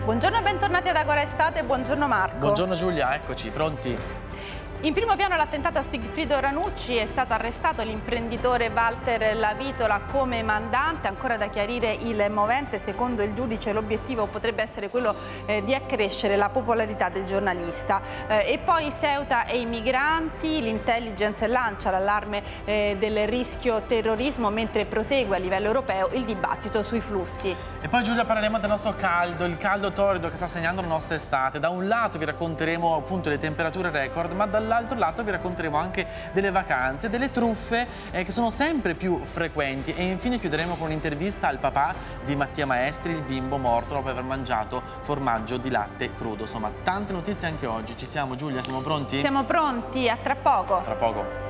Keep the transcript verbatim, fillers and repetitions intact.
Buongiorno e bentornati ad Agora Estate, buongiorno Marco. Buongiorno Giulia, eccoci, pronti? In primo piano l'attentato a Sigfrido Ranucci, è stato arrestato l'imprenditore Walter Lavitola come mandante, ancora da chiarire il movente. Secondo il giudice l'obiettivo potrebbe essere quello eh, di accrescere la popolarità del giornalista. Eh, e poi Ceuta e i migranti, l'intelligence lancia l'allarme eh, del rischio terrorismo mentre prosegue a livello europeo il dibattito sui flussi. E poi Giulia parleremo del nostro caldo, il caldo torrido che sta segnando la nostra estate. Da un lato vi racconteremo appunto le temperature record, ma dall'altro lato vi racconteremo anche delle vacanze, delle truffe eh, che sono sempre più frequenti. E infine chiuderemo con un'intervista al papà di Mattia Maestri, il bimbo morto dopo aver mangiato formaggio di latte crudo. Insomma, tante notizie anche oggi. Ci siamo Giulia, siamo pronti? Siamo pronti, a tra poco. Tra poco.